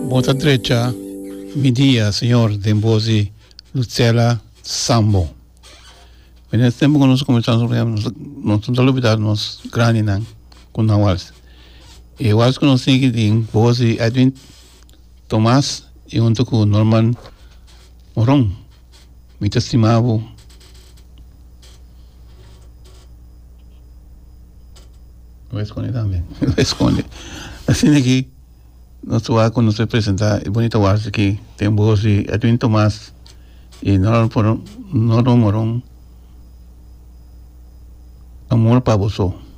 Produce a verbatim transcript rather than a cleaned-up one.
Ponta derecha, mi día, señor, de Mbosi, Lucela Sambo. En este tiempo que nos comenzamos, nos nos olvidamos graninan con la wals. E wals que nos sigue de Mbosi Edwin Tomás y junto con Norman Morón, mi estimado. Lo esconde también, lo esconde. Así de que nos va a conocer presentar el bonito wals aquí, de Mbosi Edwin Tomás y Norman Morón, Amor para vosotros.